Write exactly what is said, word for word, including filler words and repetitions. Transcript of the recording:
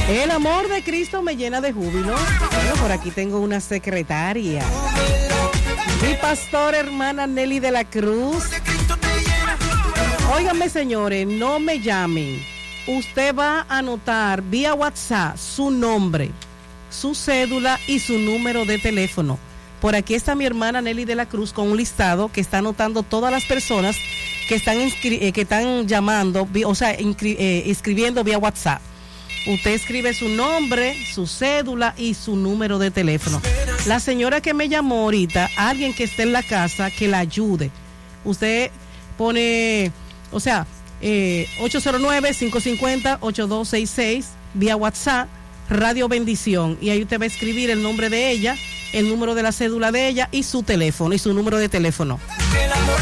El amor de Cristo me llena de júbilo. Bueno, por aquí tengo una secretaria. Mi pastor, hermana Nelly de la Cruz. Óiganme, señores, no me llamen. Usted va a anotar vía WhatsApp su nombre, su cédula y su número de teléfono. Por aquí está mi hermana Nelly de la Cruz con un listado que está anotando todas las personas que están, inscri- eh, que están llamando, o sea, inscri- eh, escribiendo vía WhatsApp. Usted escribe su nombre, su cédula y su número de teléfono. La señora que me llamó ahorita, alguien que esté en la casa, que la ayude. Usted pone, o sea, eh, ocho cero nueve, cinco cinco cero, ocho dos seis seis vía WhatsApp, Radio Bendición. Y ahí usted va a escribir el nombre de ella, el número de la cédula de ella y su teléfono y su número de teléfono.